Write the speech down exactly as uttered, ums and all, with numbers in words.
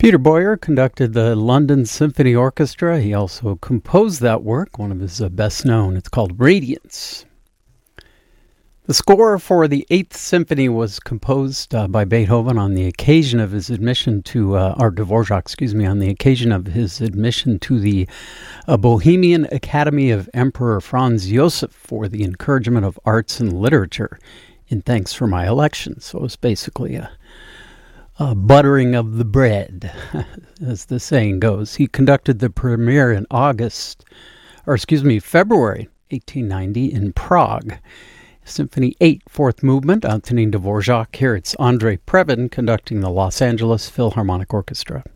Peter Boyer conducted the London Symphony Orchestra. He also composed that work, one of his uh, best known. It's called Radiance. The score for the Eighth Symphony was composed uh, by Beethoven on the occasion of his admission to, uh, or Dvorak, excuse me, on the occasion of his admission to the uh, Bohemian Academy of Emperor Franz Joseph for the encouragement of arts and literature in thanks for my election. So it was basically a, a buttering of the bread, as the saying goes. He conducted the premiere in August, or excuse me, February eighteen ninety in Prague. Symphony eight, fourth movement, Antonin Dvorak. Here it's Andrei Previn conducting the Los Angeles Philharmonic Orchestra.